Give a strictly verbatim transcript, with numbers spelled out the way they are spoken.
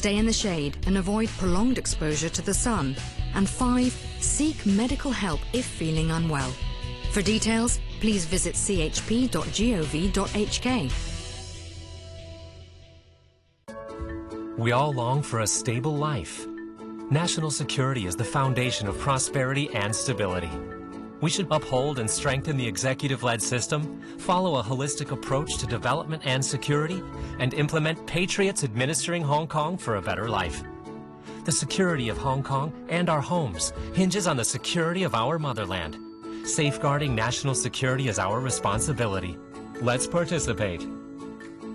stay in the shade and avoid prolonged exposure to the sun. And five, seek medical help if feeling unwell. For details, please visit c h p dot gov dot h k. We all long for a stable life. National security is the foundation of prosperity and stability. We should uphold and strengthen the executive-led system, follow a holistic approach to development and security, and implement patriots administering Hong Kong for a better life. The security of Hong Kong and our homes hinges on the security of our motherland. Safeguarding national security is our responsibility. Let's participate.